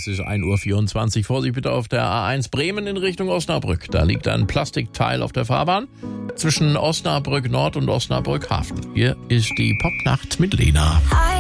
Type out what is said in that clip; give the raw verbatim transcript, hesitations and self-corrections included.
Es ist ein Uhr vierundzwanzig. Vorsicht bitte auf der A eins Bremen in Richtung Osnabrück. Da liegt ein Plastikteil auf der Fahrbahn zwischen Osnabrück Nord und Osnabrück Hafen. Hier ist die Popnacht mit Lena.